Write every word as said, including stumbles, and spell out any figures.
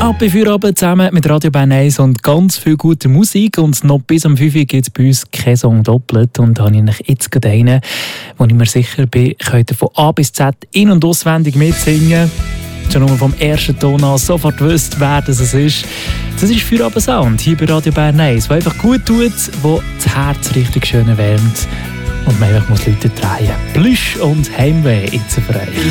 Ab bei Feierabend zusammen mit Radio Bern eins und ganz viel gute Musik. Und noch bis um fünf Uhr gibt es bei uns keinen Song doppelt. Und da habe ich euch jetzt gerade einen, wo ich mir sicher bin, könnt ihr von A bis Z in- und auswendig mitsingen. Schon nur vom ersten Ton an sofort wisst, wer das ist. Das ist Feierabend Sound hier bei Radio Bern eins, der einfach gut tut, wo das Herz richtig schön erwärmt und man einfach muss Leute drehen. Plüsch und Heimweh in den Verein.